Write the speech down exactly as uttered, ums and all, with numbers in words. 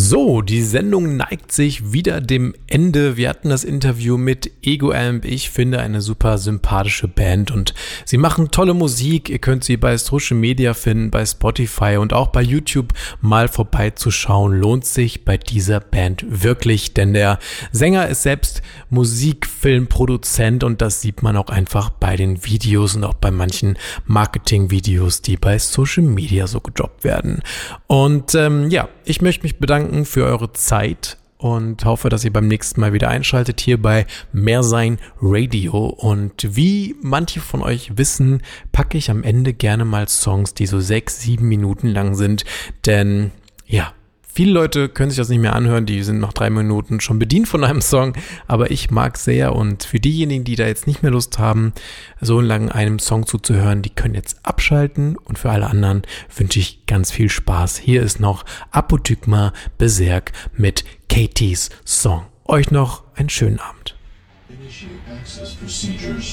So, die Sendung neigt sich wieder dem Ende. Wir hatten das Interview mit Ego Amp. Ich finde eine super sympathische Band und sie machen tolle Musik. Ihr könnt sie bei Social Media finden, bei Spotify und auch bei YouTube mal vorbeizuschauen. Lohnt sich bei dieser Band wirklich, denn der Sänger ist selbst Musikfilmproduzent und das sieht man auch einfach bei den Videos und auch bei manchen Marketingvideos, die bei Social Media so gedroppt werden. Und ähm, ja, ich möchte mich bedanken für eure Zeit und hoffe, dass ihr beim nächsten Mal wieder einschaltet hier bei Mehrsein Radio. Und wie manche von euch wissen, packe ich am Ende gerne mal Songs, die so sechs, sieben Minuten lang sind, denn ja, viele Leute können sich das nicht mehr anhören, die sind nach drei Minuten schon bedient von einem Song, aber ich mag sehr und für diejenigen, die da jetzt nicht mehr Lust haben, so lang einem Song zuzuhören, die können jetzt abschalten und für alle anderen wünsche ich ganz viel Spaß. Hier ist noch Apotygma Berserk mit Katie's Song. Euch noch einen schönen Abend.